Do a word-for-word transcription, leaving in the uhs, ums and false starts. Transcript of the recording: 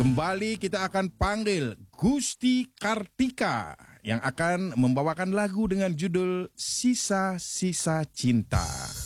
Kembali kita akan panggil Gusti Kartika yang akan membawakan lagu dengan judul Sisa-Sisa Cinta.